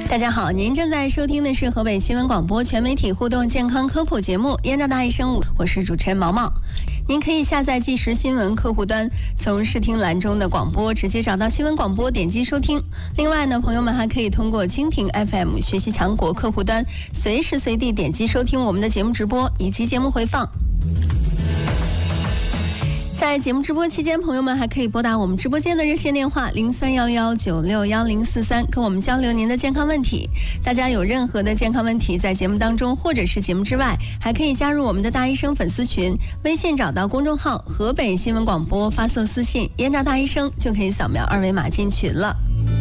大家好，您正在收听的是河北新闻广播全媒体互动健康科普节目《燕赵大医生》，我是主持人毛毛。您可以下载即时新闻客户端，从视听栏中的广播直接找到新闻广播，点击收听。另外呢，朋友们还可以通过蜻蜓 FM 学习强国客户端，随时随地点击收听我们的节目直播以及节目回放。在节目直播期间，朋友们还可以拨打我们直播间的热线电话0311961043，跟我们交流您的健康问题。大家有任何的健康问题，在节目当中或者是节目之外，还可以加入我们的大医生粉丝群，微信找到公众号河北新闻广播，发送私信燕赵大医生，就可以扫描二维码进群了。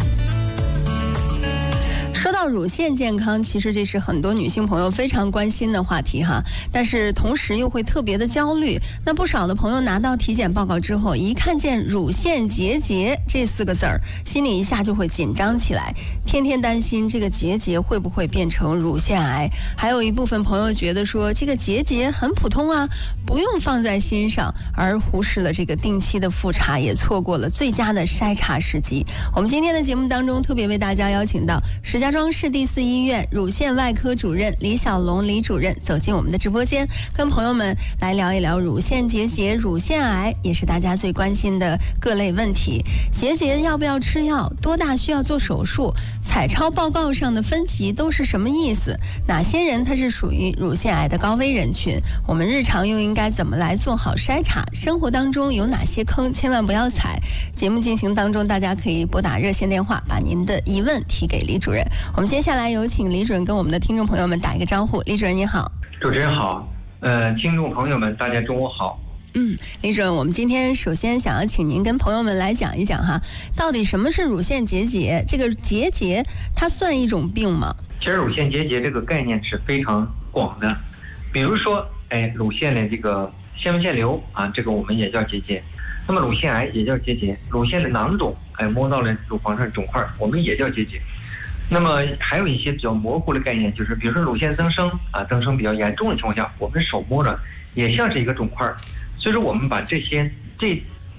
说到乳腺健康，其实这是很多女性朋友非常关心的话题哈，但是同时又会特别的焦虑。那不少的朋友拿到体检报告之后，一看见乳腺结节这4个字儿，心里一下就会紧张起来，天天担心这个结节会不会变成乳腺癌。还有一部分朋友觉得说这个结节很普通啊，不用放在心上，而忽视了这个定期的复查，也错过了最佳的筛查时机。我们今天的节目当中特别为大家邀请到石家庄市第4医院乳腺外科主任李小龙李主任走进我们的直播间，跟朋友们来聊一聊乳腺结节、乳腺癌，也是大家最关心的各类问题。结节要不要吃药？多大需要做手术？彩超报告上的分级都是什么意思？哪些人他是属于乳腺癌的高危人群？我们日常又应该怎么来做好筛查？生活当中有哪些坑千万不要踩？节目进行当中，大家可以拨打热线电话，把您的疑问提给李主任。我们接下来有请李主任跟我们的听众朋友们打一个招呼。李主任你好。 主持人好，听众朋友们大家中午好。 李主任，我们今天首先想要请您跟朋友们来讲一讲哈，到底什么是乳腺结节？这个结节它算一种病吗？ 其实乳腺结节这个概念是非常广的，比如说乳腺的这个纤维腺瘤啊，这个我们也叫结节。那么乳腺癌也叫结节，乳腺的囊肿摸到了乳房上肿块，我们也叫结节。那么还有一些比较模糊的概念，就是比如说乳腺增生啊，增生比较严重的情况下，我们手摸着也像是一个肿块。所以说我们把这些这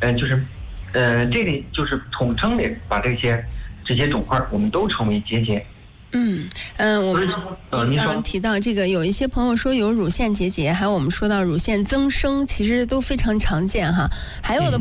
里就是统称的把这些肿块我们都称为结节。 我们刚刚提到这个，有一些朋友说有乳腺结节，还有我们说到乳腺增生，其实都非常常见哈。还有的